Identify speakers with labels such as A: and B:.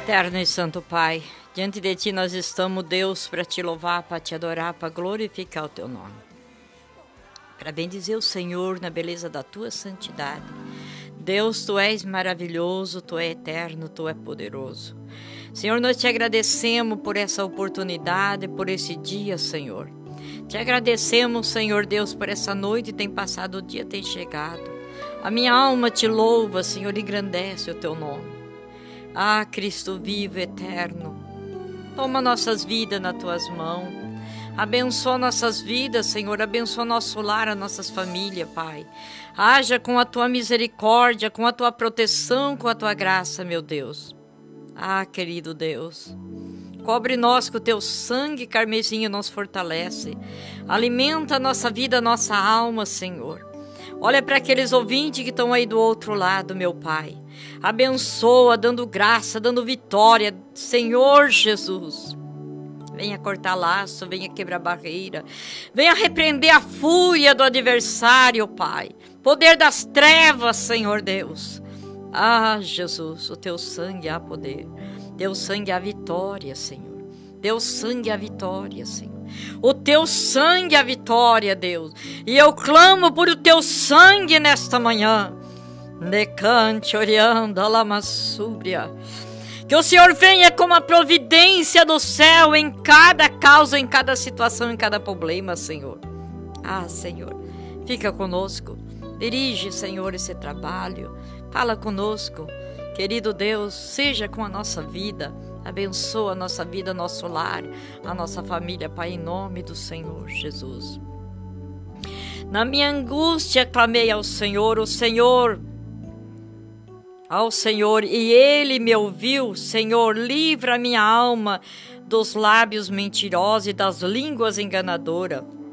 A: Eterno e Santo Pai, diante de Ti nós estamos, Deus, para Te louvar, para Te adorar, para glorificar o Teu nome. Para bendizer o Senhor na beleza da Tua santidade. Deus, Tu és maravilhoso, Tu és eterno, Tu és poderoso. Senhor, nós Te agradecemos por essa oportunidade, por esse dia, Senhor. Te agradecemos, Senhor Deus, por essa noite tem passado, o dia tem chegado. A minha alma Te louva, Senhor, e engrandece o Teu nome. Ah, Cristo vivo, eterno, toma nossas vidas nas Tuas mãos, abençoa nossas vidas, Senhor, abençoa nosso lar, as nossas famílias, Pai. Haja com a Tua misericórdia, com a Tua proteção, com a Tua graça, meu Deus. Ah, querido Deus, cobre nós com o Teu sangue carmesim, nos fortalece, alimenta a nossa vida, a nossa alma, Senhor. Olha para aqueles ouvintes que estão aí do outro lado, meu Pai. Abençoa, dando graça, dando vitória. Senhor Jesus, venha cortar laço, venha quebrar barreira. Venha repreender a fúria do adversário, Pai. Poder das trevas, Senhor Deus. Ah, Jesus, o Teu sangue há poder. Teu sangue há vitória, Senhor. Teu sangue há vitória, Senhor. O Teu sangue é a vitória, Deus. E eu clamo por o Teu sangue nesta manhã. Decante, oriando, alamassúbria. Que o Senhor venha com a providência do céu em cada causa, em cada situação, em cada problema, Senhor. Ah, Senhor, fica conosco. Dirige, Senhor, esse trabalho. Fala conosco. Querido Deus, seja com a nossa vida. Abençoa a nossa vida, nosso lar, a nossa família, Pai, em nome do Senhor Jesus. Na minha angústia, clamei ao Senhor, e Ele me ouviu. Senhor, livra a minha alma dos lábios mentirosos e das línguas enganadoras.